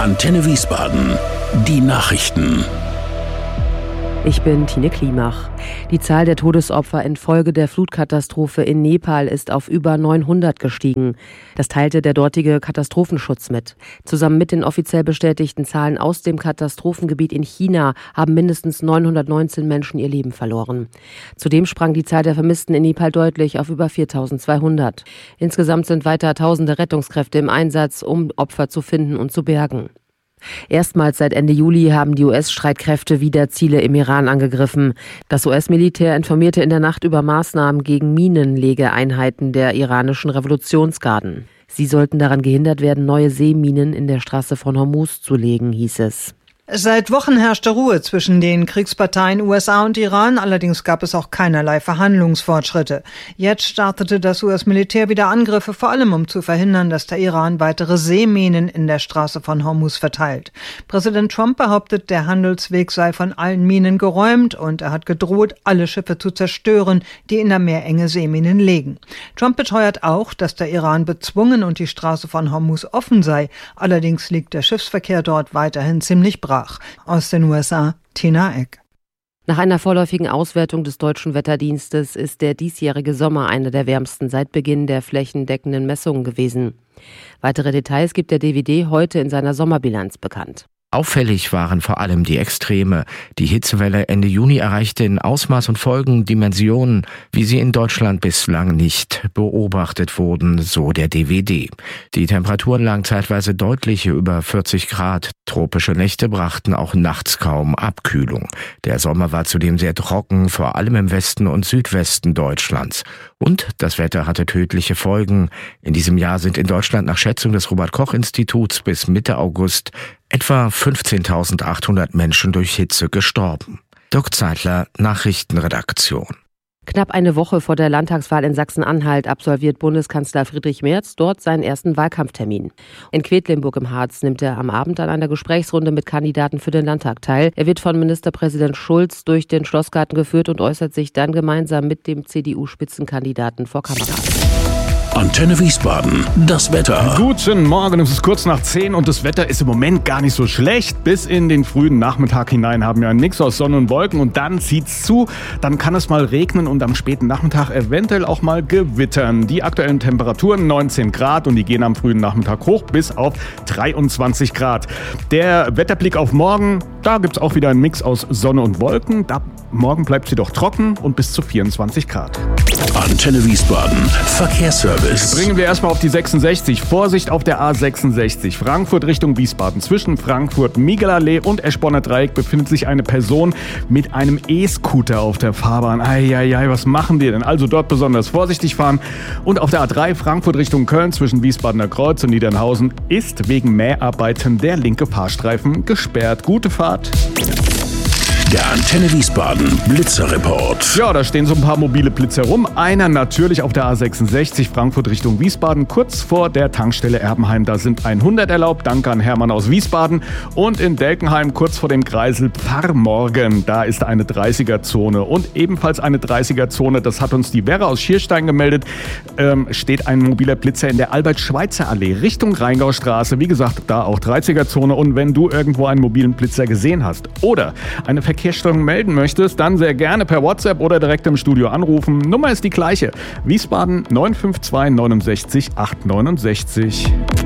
Antenne Wiesbaden. Die Nachrichten. Ich bin Tine Klimach. Die Zahl der Todesopfer infolge der Flutkatastrophe in Nepal ist auf über 900 gestiegen. Das teilte der dortige Katastrophenschutz mit. Zusammen mit den offiziell bestätigten Zahlen aus dem Katastrophengebiet in China haben mindestens 919 Menschen ihr Leben verloren. Zudem sprang die Zahl der Vermissten in Nepal deutlich auf über 4.200. Insgesamt sind weiter tausende Rettungskräfte im Einsatz, um Opfer zu finden und zu bergen. Erstmals seit Ende Juli haben die US-Streitkräfte wieder Ziele im Iran angegriffen. Das US-Militär informierte in der Nacht über Maßnahmen gegen Minenlegeeinheiten der iranischen Revolutionsgarden. Sie sollten daran gehindert werden, neue Seeminen in der Straße von Hormuz zu legen, hieß es. Seit Wochen herrschte Ruhe zwischen den Kriegsparteien USA und Iran, allerdings gab es auch keinerlei Verhandlungsfortschritte. Jetzt startete das US-Militär wieder Angriffe, vor allem um zu verhindern, dass der Iran weitere Seeminen in der Straße von Hormuz verteilt. Präsident Trump behauptet, der Handelsweg sei von allen Minen geräumt und er hat gedroht, alle Schiffe zu zerstören, die in der Meerenge Seeminen legen. Trump beteuert auch, dass der Iran bezwungen und die Straße von Hormuz offen sei. Allerdings liegt der Schiffsverkehr dort weiterhin ziemlich brach. Aus den USA, Tina Eck. Nach einer vorläufigen Auswertung des Deutschen Wetterdienstes ist der diesjährige Sommer einer der wärmsten seit Beginn der flächendeckenden Messungen gewesen. Weitere Details gibt der DWD heute in seiner Sommerbilanz bekannt. Auffällig waren vor allem die Extreme. Die Hitzewelle Ende Juni erreichte in Ausmaß und Folgen Dimensionen, wie sie in Deutschland bislang nicht beobachtet wurden, so der DWD. Die Temperaturen lagen zeitweise deutlich über 40 Grad. Tropische Nächte brachten auch nachts kaum Abkühlung. Der Sommer war zudem sehr trocken, vor allem im Westen und Südwesten Deutschlands. Und das Wetter hatte tödliche Folgen. In diesem Jahr sind in Deutschland nach Schätzung des Robert-Koch-Instituts bis Mitte August etwa 15.800 Menschen durch Hitze gestorben. Dirk Zeitler, Nachrichtenredaktion. Knapp eine Woche vor der Landtagswahl in Sachsen-Anhalt absolviert Bundeskanzler Friedrich Merz dort seinen ersten Wahlkampftermin. In Quedlinburg im Harz nimmt er am Abend an einer Gesprächsrunde mit Kandidaten für den Landtag teil. Er wird von Ministerpräsident Schulz durch den Schlossgarten geführt und äußert sich dann gemeinsam mit dem CDU-Spitzenkandidaten vor Kameras. Antenne Wiesbaden, das Wetter. Guten Morgen, es ist kurz nach 10 und das Wetter ist im Moment gar nicht so schlecht. Bis in den frühen Nachmittag hinein haben wir einen Mix aus Sonne und Wolken und dann zieht's zu. Dann kann es mal regnen und am späten Nachmittag eventuell auch mal gewittern. Die aktuellen Temperaturen 19 Grad und die gehen am frühen Nachmittag hoch bis auf 23 Grad. Der Wetterblick auf morgen, da gibt's auch wieder einen Mix aus Sonne und Wolken. Morgen bleibt sie doch trocken und bis zu 24 Grad. Antenne Wiesbaden, Verkehrsservice. Bringen wir erstmal auf die 66. Vorsicht auf der A66. Frankfurt Richtung Wiesbaden. Zwischen Frankfurt-Miegelallee und Eschborner Dreieck befindet sich eine Person mit einem E-Scooter auf der Fahrbahn. Eieiei, was machen die denn? Also dort besonders vorsichtig fahren. Und auf der A3 Frankfurt Richtung Köln zwischen Wiesbadener Kreuz und Niedernhausen ist wegen Mäharbeiten der linke Fahrstreifen gesperrt. Gute Fahrt. Der Antenne Wiesbaden Blitzerreport. Ja, da stehen so ein paar mobile Blitzer rum. Einer natürlich auf der A66 Frankfurt Richtung Wiesbaden, kurz vor der Tankstelle Erbenheim. Da sind 100 erlaubt. Danke an Hermann aus Wiesbaden. Und in Delkenheim, kurz vor dem Kreisel Pfarrmorgen, da ist eine 30er-Zone. Und ebenfalls eine 30er-Zone, das hat uns die Vera aus Schierstein gemeldet, steht ein mobiler Blitzer in der Albert-Schweitzer-Allee Richtung Rheingaustraße. Wie gesagt, da auch 30er-Zone. Und wenn du irgendwo einen mobilen Blitzer gesehen hast oder eine Verkehrsstörung melden möchtest, dann sehr gerne per WhatsApp oder direkt im Studio anrufen. Nummer ist die gleiche. Wiesbaden 952 69 869.